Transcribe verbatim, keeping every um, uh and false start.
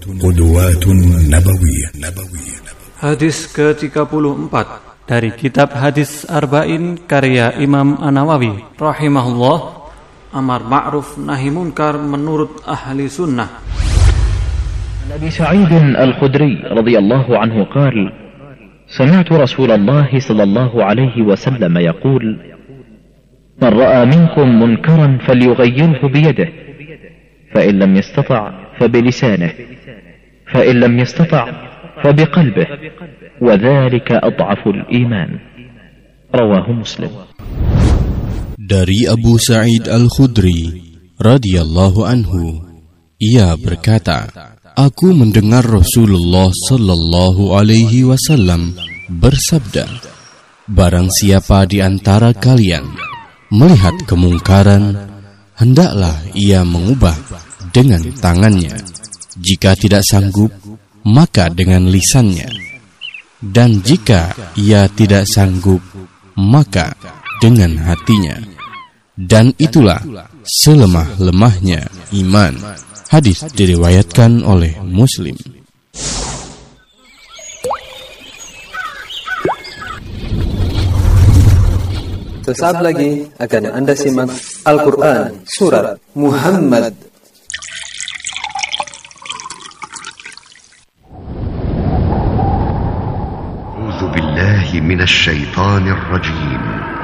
قدوات نبوية. Hadis ke tiga puluh empat dari kitab Hadis Arba'in karya Imam An-Nawawi rahimahullah. Amar ma'ruf nahi munkar menurut ahli sunnah. Nabi Sa'id Al-Khudri radhiyallahu anhu qala سمعت رسول الله صلى الله عليه وسلم يقول من رأى منكم منكرا فليغيره بيده فإن لم يستطع فبلسانه فإن لم يستطع فبقلبه وذلك أضعف الإيمان رواه مسلم. Dari Abu Sa'id Al-Khudri radhiyallahu anhu, ia berkata, aku mendengar Rasulullah sallallahu alaihi wasallam bersabda, barang siapa di antara kalian melihat kemungkaran, hendaklah ia mengubah dengan tangannya. Jika tidak sanggup, maka dengan lisannya. Dan jika ia tidak sanggup, maka dengan hatinya. Dan itulah selemah-lemahnya iman. Hadis diriwayatkan oleh Muslim. Sesaat lagi akan Anda simak Al-Quran Surat Muhammad. A'udzu billahi minasy syaithanir rajim.